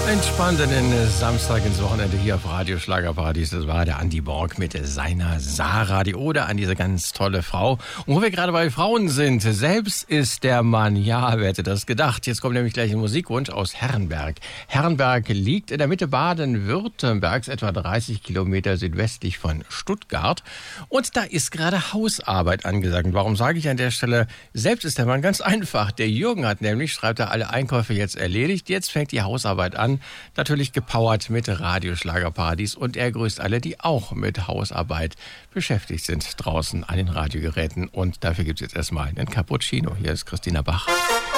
Entspannt in den Samstag ins Wochenende hier auf Radio Schlagerparadies. Das war der Andi Borg mit seiner Sarah, die Ode an diese ganz tolle Frau. Und wo wir gerade bei Frauen sind, selbst ist der Mann, ja, wer hätte das gedacht? Jetzt kommt nämlich gleich ein Musikwunsch aus Herrenberg. Herrenberg liegt in der Mitte Baden-Württembergs, etwa 30 Kilometer südwestlich von Stuttgart. Und da ist gerade Hausarbeit angesagt. Und warum sage ich an der Stelle, selbst ist der Mann? Ganz einfach. Der Jürgen hat nämlich, schreibt er, alle Einkäufe jetzt erledigt. Jetzt fängt die Hausarbeit an. Natürlich gepowert mit Radio Schlagerparadies, und er grüßt alle, die auch mit Hausarbeit beschäftigt sind draußen an den Radiogeräten. Und dafür gibt es jetzt erstmal einen Cappuccino. Hier ist Christina Bach.